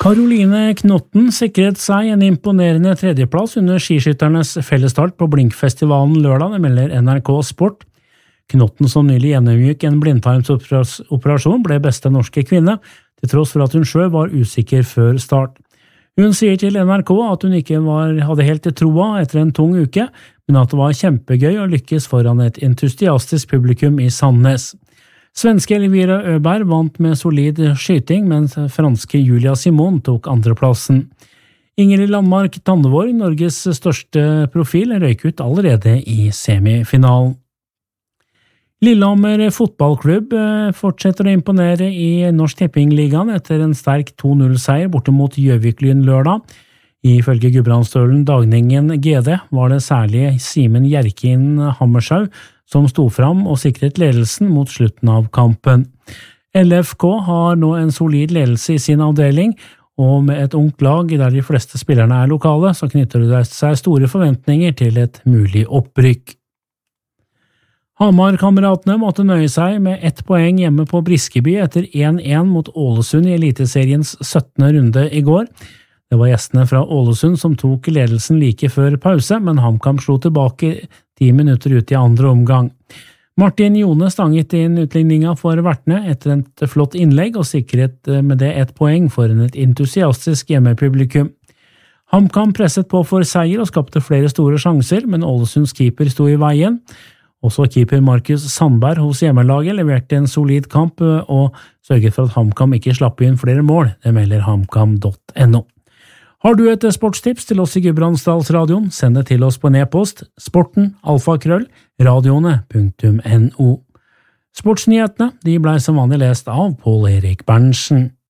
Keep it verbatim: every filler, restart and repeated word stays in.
Caroline Knotten sikret seg en imponerende tredjeplass under skiskytternes fellesstart på Blinkfestivalen lørdag, det melder N R K Sport. Knotten, som nylig gjennomgikk en blindtarmsoperasjon, ble beste norske kvinne, til tross for at hun selv var usikker før start. Hun sier til N R K at hun ikke var, hadde helt til troa etter en tung uke, men at det var kjempegøy å lykkes foran et entusiastisk publikum i Sandnes. Svenske Elvira Øberg vant med solid skyting, mens franske Julia Simon tok andreplassen. Ingrid Landmark Tandevåg, Norges største profil, røyk ut allerede i semifinalen. Lillehammer fotballklubb fortsetter å imponere i Norsk Tippingligaen etter en sterk to null-seier borte mot Gjøvik-Lyn lørdag. Ifølge Gudbrandsdølen Dagningen G D var det særlig Simen Gjerkin Hammershaug som sto fram og sikret ledelsen mot slutten av kampen. L F K har nå en solid ledelse i sin avdeling, og med et ungt lag der de fleste spillerne er lokale, så knytter det seg store forventninger til et mulig opprykk. Hamar-kameratene måtte nøye seg med ett poeng hjemme på Briskeby etter en en mot Ålesund i Eliteseriens syttende runde i går. Det var gjestene fra Ålesund som tok ledelsen like før pause, men HamKam slo tilbake ti minutter ut i andre omgang. Martin Jone stanget inn utligninga for vertene etter et flott innlegg og sikret med det ett poeng for et entusiastisk hjemmepublikum. HamKam presset på for seier og skapte flere store sjanser, men Ålesunds keeper sto i veien. Også keeper Markus Sandberg hos hjemmelaget leverte en solid kamp og sørget for at HamKam ikke slapp inn flere mål, det melder hamkam punktum no. Har du et sportstips til oss i Gudbrandsdalsradioen, send det til oss på en e-post, sporten, alfakrøll, radioene punktum no. Sportsnyhetene, de ble som vanlig lest av Pål Erik Berntsen.